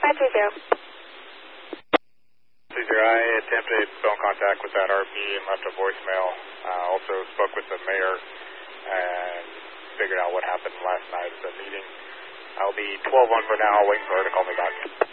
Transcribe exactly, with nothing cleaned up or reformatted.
five two zero. two zero, I attempted phone contact with that R P and left a voicemail. Uh, also spoke with the mayor and figured out what happened last night at the meeting. I'll be twelve one for now. I'll wait for her to call me back.